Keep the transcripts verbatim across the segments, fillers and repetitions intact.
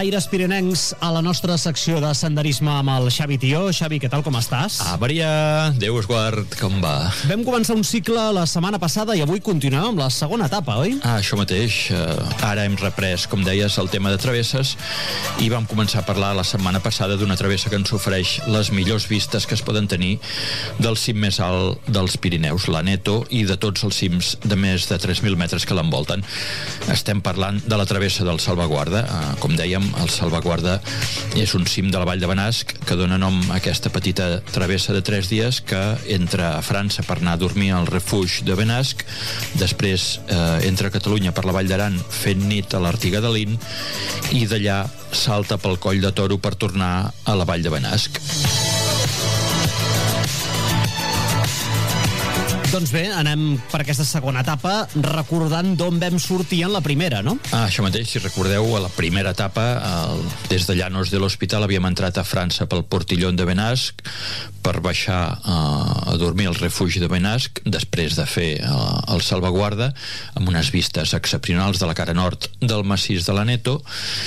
aires pirinencs a la nostra secció de senderisme amb el Xavi Tió. Xavi, què tal, com estàs? Ah, Maria, Déu us guard, com va? Vam començar un cicle la setmana passada i avui continuem amb la segona etapa, oi? Ah, això mateix. Uh, ara hem reprès, com deies, el tema de travesses i vam començar a parlar la setmana passada d'una travessa que ens ofereix les millors vistes que es poden tenir del cim més alt dels Pirineus, l'Aneto, i de tots els cims de més de tres mil metres que l'envolten. Estem parlant de la travessa del Salvaguarda. Uh, com dèiem, el Salvaguarda és un cim de la Vall de Benasc que dona nom a aquesta petita travessa de tres dies que entra a França per anar a dormir al refugi de Benasc, després eh, entra a Catalunya per la Vall d'Aran fent nit a l'Artiga de Lin i d'allà salta pel Coll de Toro per tornar a la Vall de Benasc. Doncs bé, anem per aquesta segona etapa recordant d'on vam sortir en la primera, no? Ah, això mateix, si recordeu, a la primera etapa, el, des de Llanos de l'Hospital havíem entrat a França pel Portillon de Benasc per baixar uh, a dormir al refugi de Benasc, després de fer uh, el Salvaguarda, amb unes vistes excepcionals de la cara nord del massís de l'Aneto.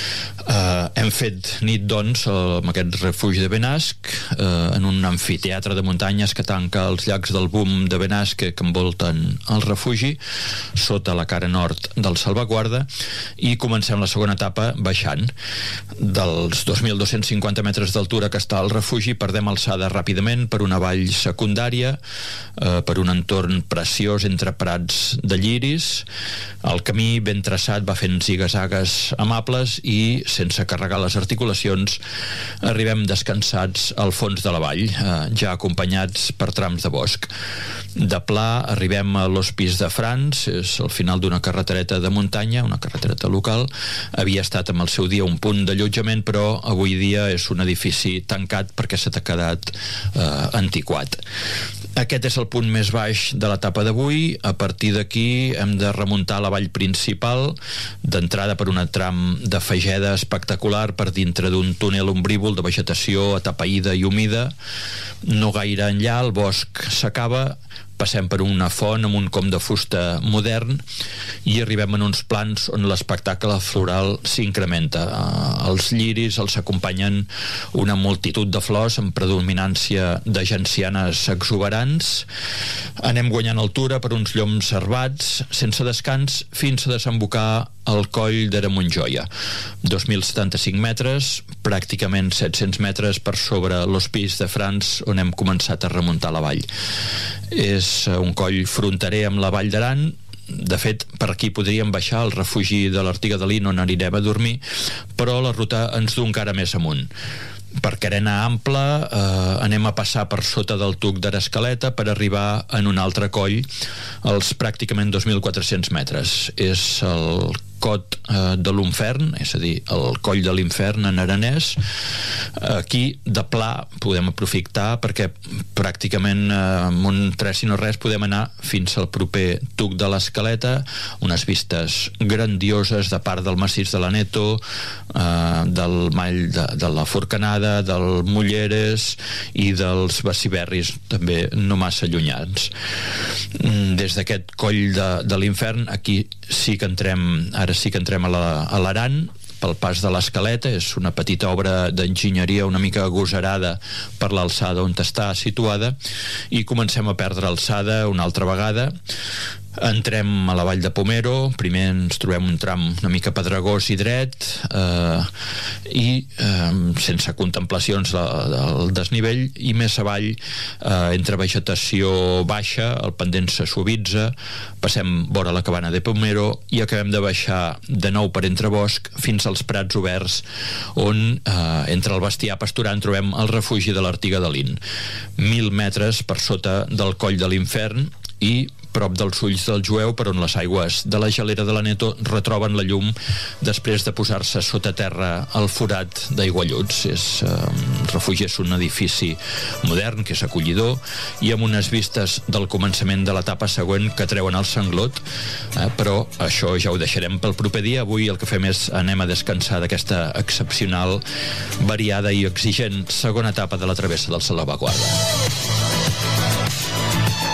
Uh, hem fet nit, doncs, amb aquest refugi de Benasc, uh, en un amfiteatre de muntanyes que tanca els llacs del Boom de Benasc que envolten el refugi, sota la cara nord del Salvaguarda, i comencem la segona etapa baixant. Dels dos mil dos-cents cinquanta metres d'altura que està al refugi, perdem alçada ràpidament per una vall secundària, eh, per un entorn preciós entre prats de lliris. El camí ben traçat va fent ziga-zagues amables i, sense carregar les articulacions, arribem descansats al fons de la vall, eh, ja acompanyats per trams de bosc. De pla arribem a l'Hospice de France, és al final d'una carretereta de muntanya, una carretereta local. Havia estat amb el seu dia un punt d'allotjament, però avui dia és un edifici tancat perquè s'ha quedat eh, antiquat. Aquest és el punt més baix de l'etapa d'avui. A partir d'aquí hem de remuntar la vall principal, d'entrada per una tram de fageda espectacular per dintre d'un túnel ombrívol de vegetació atapeïda i humida. No gaire enllà el bosc s'acaba, passem per una font amb un com de fusta modern i arribem en uns plans on l'espectacle floral s'incrementa. Uh, els lliris els acompanyen una multitud de flors amb predominància de gencianes exuberants. Anem guanyant altura per uns lloms servats sense descans fins a desembocar al coll d'Era-Montjoia. dos mil setanta-cinc metres, pràcticament set-cents metres per sobre l'Hospice de France, on hem començat a remuntar la vall. És un coll fronterer amb la Vall d'Aran. De fet, per aquí podríem baixar al refugi de l'Artiga de Lin on anirem a dormir, però la ruta ens du encara més amunt. Per carena ampla eh, anem a passar per sota del tuc d'Erescaleta per arribar en un altre coll als pràcticament dos mil quatre-cents metres. És el Cot eh, de l'Infern, és a dir, el Coll de l'Infern en aranès. Aquí, de pla, podem aprofitar perquè pràcticament eh, amb un tres i no res podem anar fins al proper tuc de l'Escaleta, unes vistes grandioses de part del massís de l'Aneto, eh, del Mall de, de la Forcanada, del Mulleres i dels Beciberris, també no massa allunyats. Des d'aquest Coll de, de l'Infern, aquí sí que entrem ara sí que entrem a l'Aran, pel pas de l'Escaleta. És una petita obra d'enginyeria una mica agosarada per l'alçada on està situada, i comencem a perdre alçada una altra vegada. Entrem a la vall de Pomero, primer ens trobem un tram una mica pedregós i dret, eh, i eh, sense contemplacions del desnivell, i més avall, eh, entre vegetació baixa, el pendent se suavitza, passem vora la cabana de Pomero i acabem de baixar de nou per entre bosc fins als prats oberts on, eh, entre el bestiar pasturant, trobem el refugi de l'Artiga de Lin. Mil metres per sota del Coll de l'Infern i prop dels ulls del Jueu, per on les aigües de la gelera de l'Aneto retroben la llum després de posar-se sota terra el forat d'Aigualluts. És, eh, el refugi és un edifici modern que és acollidor i amb unes vistes del començament de l'etapa següent que treuen el sanglot, eh, però això ja ho deixarem pel proper dia. Avui el que fem és anem a descansar d'aquesta excepcional, variada i exigent segona etapa de la travessa del Salvaguarda.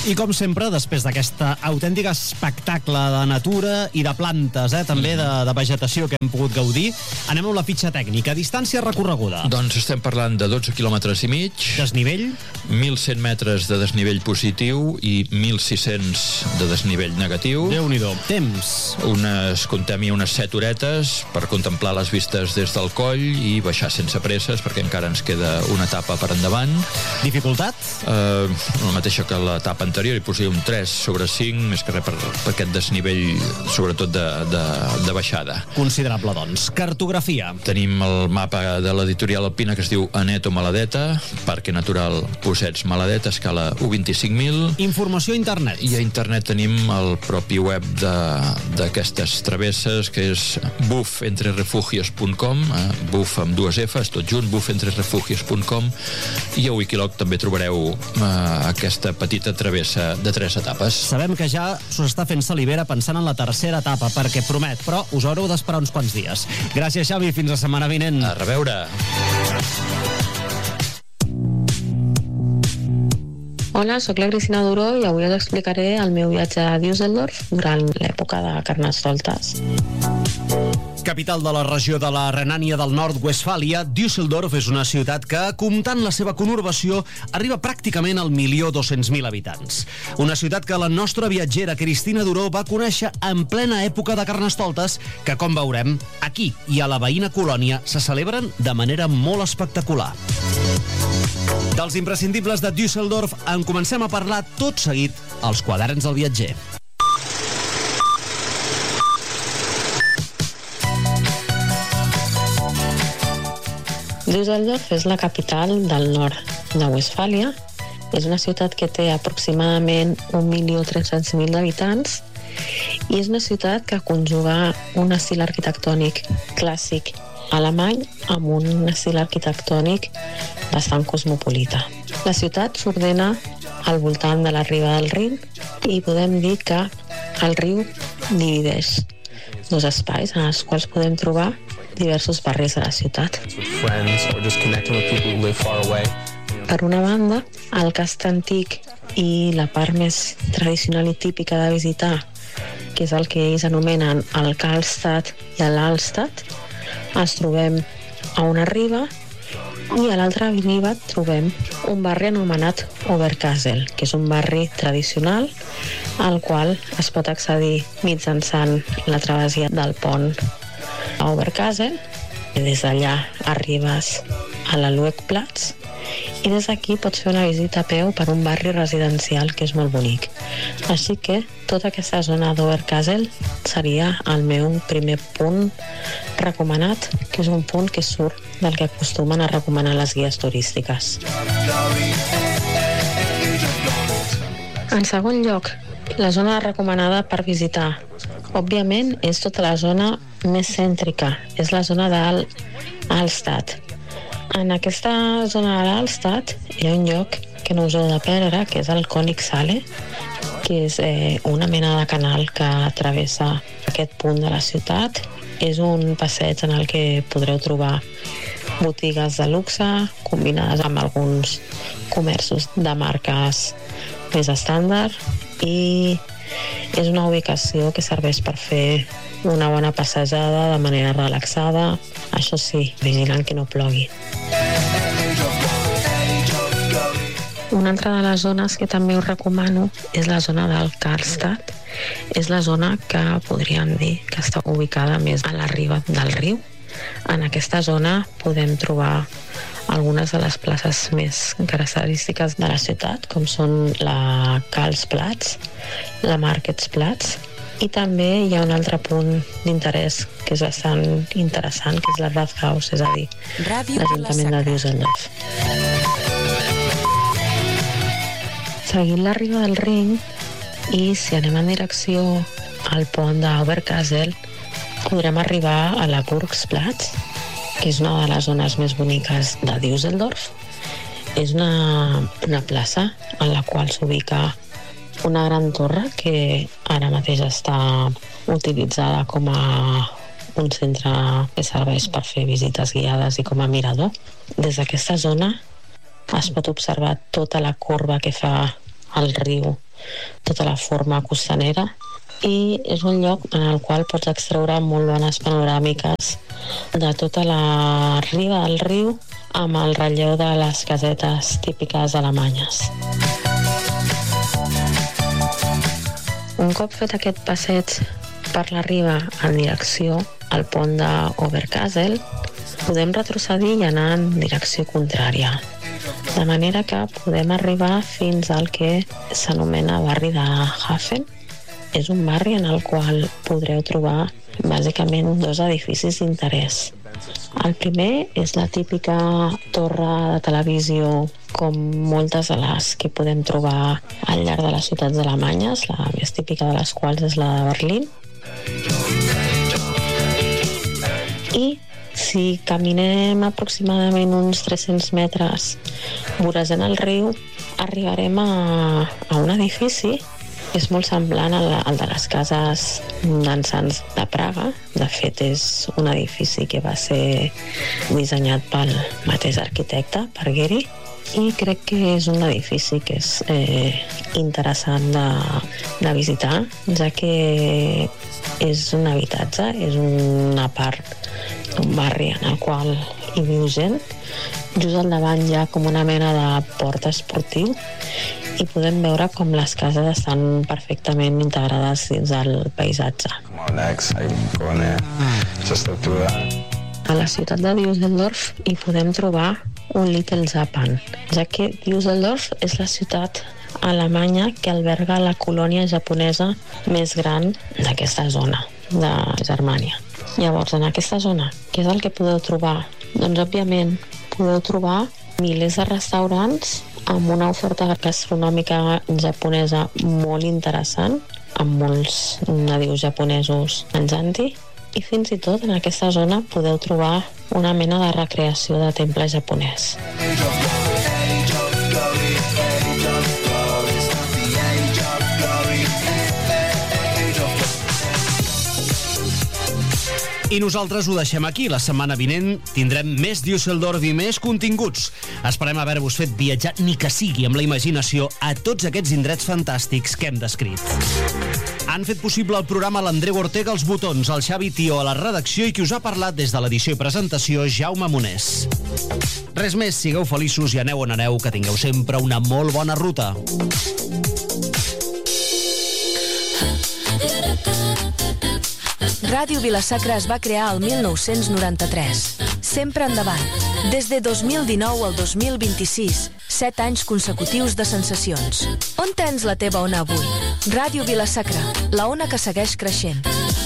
I com sempre, després d'aquest autèntic espectacle de natura i de plantes, eh, també de, de vegetació que hem pogut gaudir, anem amb la fitxa tècnica. Distància recorreguda. Doncs estem parlant de dotze quilòmetres i mig. Desnivell? mil cent metres de desnivell positiu i mil sis-cents de desnivell negatiu. Déu-n'hi-do. Temps? Unes, comptem-hi unes set horetes per contemplar les vistes des del coll i baixar sense presses, perquè encara ens queda una etapa per endavant. Dificultat? Eh, la mateixa que l'etapa anterior, hi posaria un tres sobre cinc, més que res per, per aquest desnivell, sobretot de, de, de baixada. Considerable, doncs. Cartografia. Tenim el mapa de l'editorial alpina que es diu Aneto Maladeta, Parque Natural Possets Maladeta, escala u vint-i-cinc mil. Informació a internet. I a internet tenim el propi web d'aquestes travesses, que és buf entre refugios punt com, eh? buf amb dues Fs, tot junt, buf entre refugios punt com, i a Wikiloc també trobareu eh, aquesta petita travessa de tres etapes. Sabem que ja s'us està fent salivera pensant en la tercera etapa, perquè promet, però us haureu d'esperar uns quants dies. Gràcies, Xavi, fins la setmana vinent. A reveure. Hola, sóc la Cristina Duró i avui us explicaré el meu viatge a Düsseldorf durant l'època de Carnestoltes. Capital de la regió de la Renània del Nord-Westfàlia, Düsseldorf és una ciutat que, comptant la seva conurbació, arriba pràcticament al milió dos-cents mil habitants. Una ciutat que la nostra viatgera Cristina Duró va conèixer en plena època de Carnestoltes, que, com veurem, aquí i a la veïna colònia se celebren de manera molt espectacular. Dels imprescindibles de Düsseldorf en comencem a parlar tot seguit als quaderns del viatger. Düsseldorf és la capital del nord de Westfàlia. És una ciutat que té aproximadament un milió tres-cents mil habitants i és una ciutat que conjuga un estil arquitectònic clàssic alemany amb un estil arquitectònic bastant cosmopolita. La ciutat s'ordena al voltant de la riba del Rin i podem dir que el riu divideix dos espais en els quals podem trobar diversos barris de la ciutat. Per una banda, el casc antic i la part més tradicional i típica de visitar, que és el que ells anomenen el Karlstadt i l'Alstadt, els trobem a una riba, i a l'altra riba trobem un barri anomenat Oberkassel, que és un barri tradicional al qual es pot accedir mitjançant la travessia del pont a Oberkassel. Des d'allà arribes a la Luegplatz i des d'aquí pots fer una visita a peu per un barri residencial que és molt bonic. Així que tota aquesta zona d'Oberkassel seria el meu primer punt recomanat, que és un punt que surt del que acostumen a recomanar les guies turístiques. En segon lloc, la zona recomanada per visitar, òbviament, és tota la zona més cèntrica, és la zona d'Alstadt. En aquesta zona de l'Alstadt hi ha un lloc que no us heu de perdre, que és el Königsallee, que és eh, una mena de canal que travessa aquest punt de la ciutat. És un passeig en el que podreu trobar botigues de luxe combinades amb alguns comerços de marques més estàndard i és una ubicació que serveix per fer una bona passejada de manera relaxada. Això sí, vigilant que no plogui. Una altra de les zones que també us recomano és la zona del Karlstadt. És la zona que podríem dir que està ubicada més a la riba del riu. En aquesta zona podem trobar algunes de les places més característiques de la ciutat, com són la Karlsplatz, la Marktplatz, i també hi ha un altre punt d'interès que és bastant interessant, que és la Rathaus, és a dir, l'Ajuntament de Düsseldorf. Seguint la riba del Rin, i si anem en direcció al pont d'Oberkassel, podrem arribar a la Burgsplatz, que és una de les zones més boniques de Düsseldorf. És una, una plaça en la qual s'ubica una gran torre que ara mateix està utilitzada com a un centre que serveix per fer visites guiades i com a mirador. Des d'aquesta zona es pot observar tota la corba que fa el riu tota la forma costanera, i és un lloc en el qual pots extreure molt bones panoràmiques de tota la riba del riu amb el relleu de les casetes típiques alemanyes. Un cop fet aquest passeig per la riba en direcció al pont d'Oberkassel, podem retrocedir i anar en direcció contrària, de manera que podem arribar fins al que s'anomena barri de Hafen. És un barri en el qual podreu trobar bàsicament dos edificis d'interès. El primer és la típica torre de televisió, com moltes de les que podem trobar al llarg de les ciutats alemanyes, la més típica de les quals és la de Berlín. I si caminem aproximadament uns tres-cents metres vorejant el riu, arribarem a, a un edifici que és molt semblant al, al de les cases dansants de Praga. De fet, és un edifici que va ser dissenyat pel mateix arquitecte, per Gehry, i crec que és un edifici que és eh, interessant de, de visitar, ja que és un habitatge, és una part d'un barri en el qual hi viu gent. Just al davant hi ha com una mena de port esportiu i podem veure com les cases estan perfectament integrades dins del paisatge. A la ciutat de Düsseldorf hi podem trobar un Little Japan, ja que Düsseldorf és la ciutat alemanya que alberga la colònia japonesa més gran d'aquesta zona, de Germània. Llavors, en aquesta zona, què és el que podeu trobar? Doncs, òbviament, podeu trobar milers de restaurants amb una oferta gastronòmica japonesa molt interessant, amb molts nadius japonesos menjant-hi, i fins i tot en aquesta zona podeu trobar una mena de recreació de temple japonès. I nosaltres ho deixem aquí. La setmana vinent tindrem més Düsseldorf i més continguts. Esperem haver-vos fet viatjar, ni que sigui amb la imaginació, a tots aquests indrets fantàstics que hem descrit. Han fet possible el programa l'Andreu Ortega als botons, el Xavi Tió a la redacció i qui us ha parlat des de l'edició i presentació, Jaume Monés. Res més, sigueu feliços i aneu on aneu, que tingueu sempre una molt bona ruta. Ràdio Vila-sacra es va crear el mil nou-cents noranta-tres. Sempre endavant. Des de dos mil dinou al dos mil vint-i-sis, set anys consecutius de sensacions. On tens la teva ona avui? Ràdio Vila-sacra, la ona que segueix creixent.